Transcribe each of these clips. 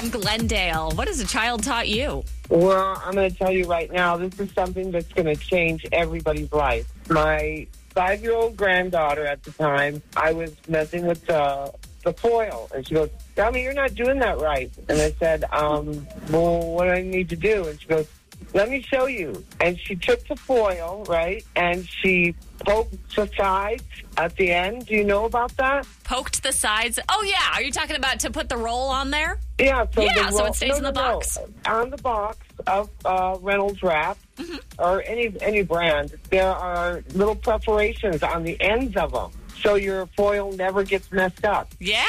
from Glendale. What has a child taught you? Well, I'm going to tell you right now, this is something that's going to change everybody's life. My 5-year-old granddaughter at the time, I was messing with the foil. And she goes, Mommy, you're not doing that right. And I said, well, what do I need to do? And she goes, let me show you. And she took the foil, right, and she poked the sides at the end. Do you know about that? Poked the sides? Oh, yeah. Are you talking about to put the roll on there? Yeah. So, so it stays in the box. On the box of Reynolds Wrap or any brand, there are little perforations on the ends of them, so your foil never gets messed up. Yeah.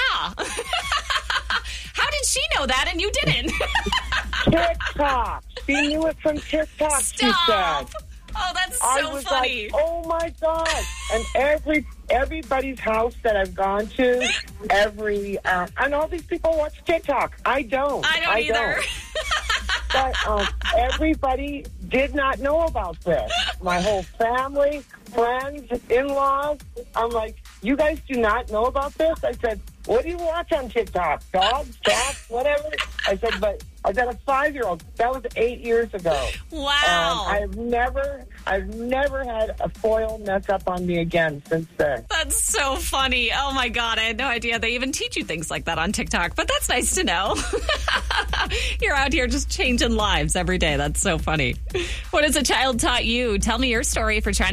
How did she know that and you didn't? TikTok. She knew it from TikTok, Stop. she said. Oh, that's so I was funny. like, oh, my God. And everybody's house that I've gone to, and all these people watch TikTok. I don't either. But everybody did not know about this. My whole family, friends, in-laws. I'm like, you guys do not know about this? I said, what do you watch on TikTok? Dogs, cats, whatever? I said, but I got a 5-year-old. That was 8 years ago. Wow. I've never had a foil mess up on me again since then. That's so funny. Oh, my God. I had no idea they even teach you things like that on TikTok, but that's nice to know. You're out here just changing lives every day. That's so funny. What has a child taught you? Tell me your story for trying